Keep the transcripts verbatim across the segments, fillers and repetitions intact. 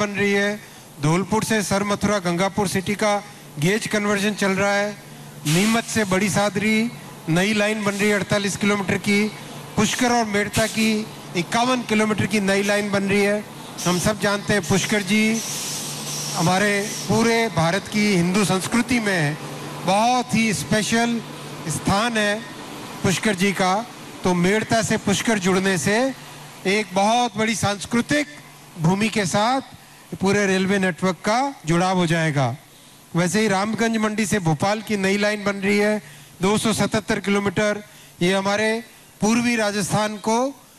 बन रही है, धौलपुर से सर मथुरा गंगापुर सिटी का गेज कन्वर्जन चल रहा है, नीमच से बड़ी सादरी नई लाइन बन रही है अड़तालीस किलोमीटर की, पुष्कर और मेड़ता की इक्यावन किलोमीटर की नई लाइन बन रही है। हम सब जानते हैं पुष्कर जी हमारे पूरे भारत की हिंदू संस्कृति में बहुत ही स्पेशल स्थान है पुष्कर जी का। तो मेड़ता से पुष्कर जुड़ने से एक बहुत बड़ी सांस्कृतिक भूमि के साथ पूरे रेलवे नेटवर्क का जुड़ाव हो जाएगा। वैसे ही रामगंज मंडी से भोपाल की नई लाइन बन रही है दो सौ सतहत्तर किलोमीटर। ये हमारे पूर्वी राजस्थान को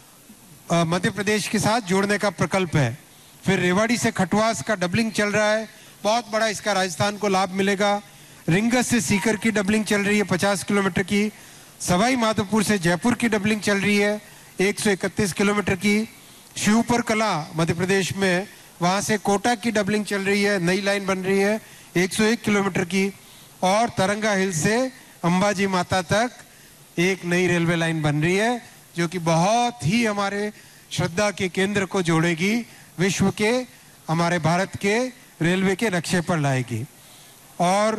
मध्य प्रदेश के साथ जोड़ने का प्रकल्प है। फिर रेवाड़ी से खटवास का डबलिंग चल रहा है, बहुत बड़ा इसका राजस्थान को लाभ मिलेगा। रिंगस से सीकर की डबलिंग चल रही है पचास किलोमीटर की। सवाई माधोपुर से जयपुर की डबलिंग चल रही है एक सौ इकतीस किलोमीटर की। शिवपुर कला मध्य प्रदेश में, वहाँ से कोटा की डबलिंग चल रही है, नई लाइन बन रही है एक सौ एक किलोमीटर की। और तरंगा हिल से अंबाजी माता तक एक नई रेलवे लाइन बन रही है जो कि बहुत ही हमारे श्रद्धा के केंद्र को जोड़ेगी, विश्व के हमारे भारत के रेलवे के नक्शे पर लाएगी। और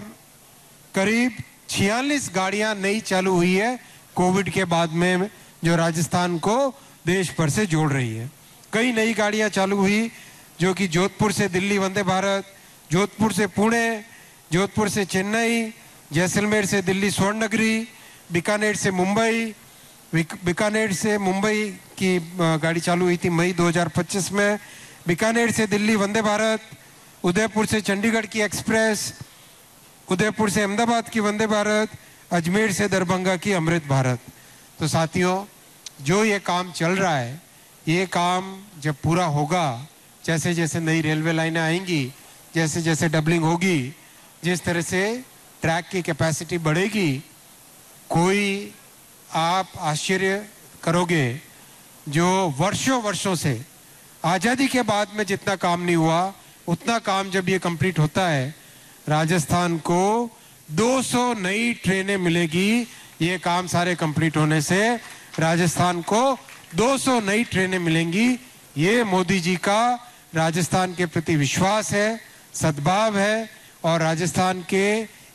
करीब छियालीस गाड़ियां नई चालू हुई है कोविड के बाद में, जो राजस्थान को देश भर से जोड़ रही है। कई नई गाड़ियां चालू हुई जो कि जोधपुर से दिल्ली वंदे भारत, जोधपुर से पुणे, जोधपुर से चेन्नई, जैसलमेर से दिल्ली स्वर्ण नगरी, बीकानेर से मुंबई, बीकानेर से मुंबई की गाड़ी चालू हुई थी मई दो हज़ार पच्चीस में, बीकानेर से दिल्ली वंदे भारत, उदयपुर से चंडीगढ़ की एक्सप्रेस, उदयपुर से अहमदाबाद की वंदे भारत, अजमेर से दरभंगा की अमृत भारत। तो साथियों, जो ये काम चल रहा है, ये काम जब पूरा होगा, जैसे जैसे नई रेलवे लाइनें आएंगी, जैसे जैसे डबलिंग होगी, जिस तरह से ट्रैक की कैपेसिटी बढ़ेगी, कोई आप आश्चर्य करोगे, जो वर्षों वर्षों से आज़ादी के बाद में जितना काम नहीं हुआ, उतना काम जब ये कंप्लीट होता है, राजस्थान को दो सौ नई ट्रेनें मिलेगी। ये काम सारे कंप्लीट होने से राजस्थान को दो सौ नई ट्रेनें मिलेंगी। ये मोदी जी का राजस्थान के प्रति विश्वास है, सद्भाव है, और राजस्थान के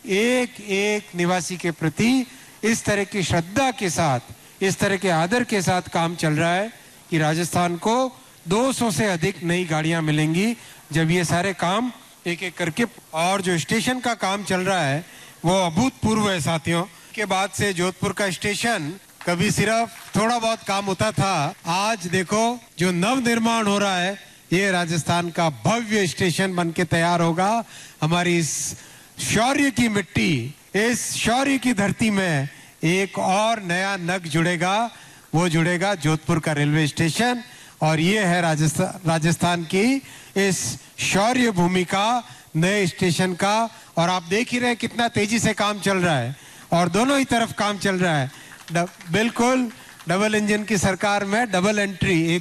एक एक निवासी के प्रति इस तरह की श्रद्धा के साथ, इस तरह के आदर के साथ काम चल रहा है कि राजस्थान को दो सौ से अधिक नई गाड़ियां मिलेंगी जब ये सारे काम एक एक करके। और जो स्टेशन का काम चल रहा है वो अभूतपूर्व है साथियों। के बाद से जोधपुर का स्टेशन कभी सिर्फ थोड़ा बहुत काम होता था, आज देखो जो नव निर्माण हो रहा है, ये राजस्थान का भव्य स्टेशन बन के तैयार होगा। हमारी इस शौर्य की मिट्टी, इस शौर्य की धरती में एक और नया नग जुड़ेगा, वो जुड़ेगा जोधपुर का रेलवे स्टेशन। और ये है राजस्थान राजस्थान की इस शौर्य भूमि का नए स्टेशन का। और आप देख ही रहे कितना तेजी से काम चल रहा है, और दोनों ही तरफ काम चल रहा है। बिल्कुल डबल इंजन की सरकार में डबल एंट्री, एक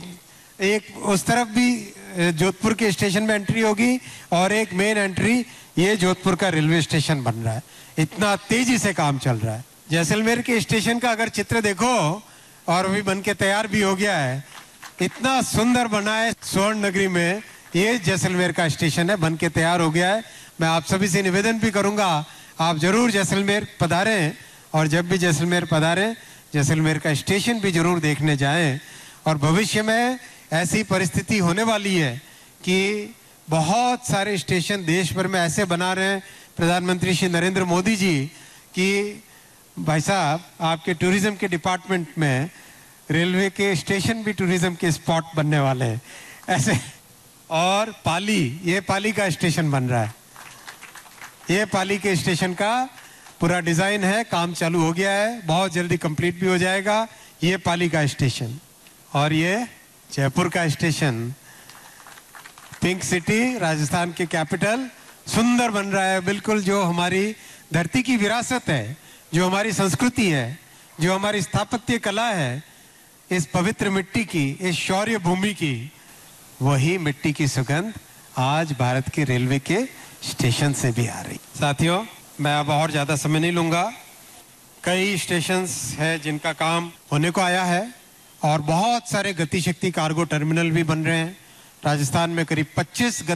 एक उस तरफ भी जोधपुर के स्टेशन में एंट्री होगी और एक मेन एंट्री ये जोधपुर का रेलवे स्टेशन बन रहा है। इतना तेजी से काम चल रहा है। जैसलमेर के स्टेशन का अगर चित्र देखो, और अभी बन के तैयार भी हो गया है, इतना सुंदर बना है स्वर्ण नगरी में। ये जैसलमेर का स्टेशन है, बन के तैयार हो गया है। मैं आप सभी से निवेदन भी करूंगा, आप जरूर जैसलमेर पधारें, और जब भी जैसलमेर पधारें, जैसलमेर का स्टेशन भी जरूर देखने जाएं। और भविष्य में ऐसी परिस्थिति होने वाली है कि बहुत सारे स्टेशन देश भर में ऐसे बना रहे हैं प्रधानमंत्री श्री नरेंद्र मोदी जी कि भाई साहब, आपके टूरिज्म के डिपार्टमेंट में रेलवे के स्टेशन भी टूरिज्म के स्पॉट बनने वाले हैं ऐसे। और पाली, ये पाली का स्टेशन बन रहा है, ये पाली के स्टेशन का पूरा डिजाइन है, काम चालू हो गया है, बहुत जल्दी कंप्लीट भी हो जाएगा। ये पाली का स्टेशन, और ये जयपुर का स्टेशन, पिंक सिटी, राजस्थान के कैपिटल, सुंदर बन रहा है बिल्कुल। जो हमारी धरती की विरासत है, जो हमारी संस्कृति है, जो हमारी स्थापत्य कला है, इस पवित्र मिट्टी की, इस शौर्य भूमि की, वही मिट्टी की सुगंध आज भारत के रेलवे के स्टेशन से भी आ रही। साथियों, मैं अब और ज्यादा समय नहीं लूंगा। कई स्टेशंस हैं जिनका काम होने को आया है, और बहुत सारे गति शक्ति कार्गो टर्मिनल भी बन रहे हैं। राजस्थान में करीब पच्चीस